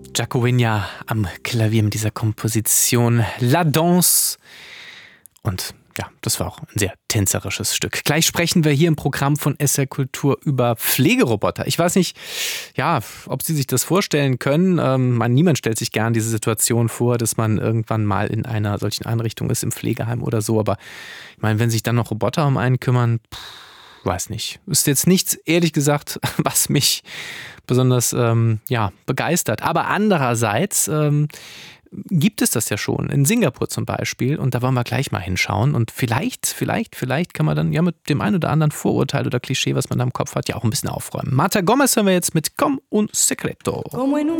Giacovinia am Klavier mit dieser Komposition La Danse. Und ja, das war auch ein sehr tänzerisches Stück. Gleich sprechen wir hier im Programm von SR Kultur über Pflegeroboter. Ich weiß nicht, ja, ob Sie sich das vorstellen können. Niemand stellt sich gern diese Situation vor, dass man irgendwann mal in einer solchen Einrichtung ist, im Pflegeheim oder so. Aber ich meine, wenn sich dann noch Roboter um einen kümmern, weiß nicht. Ist jetzt nichts, ehrlich gesagt, was mich besonders begeistert. Aber andererseits gibt es das ja schon. In Singapur zum Beispiel. Und da wollen wir gleich mal hinschauen. Und vielleicht kann man dann ja mit dem einen oder anderen Vorurteil oder Klischee, was man da im Kopf hat, ja auch ein bisschen aufräumen. Marta Gomez hören wir jetzt mit Com un Secreto.